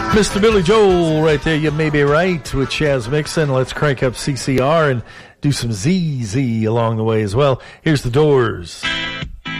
Mr. Billy Joel right there. You may be right with Chaz Mixon. Let's crank up CCR and do some ZZ along the way as well. Here's the Doors.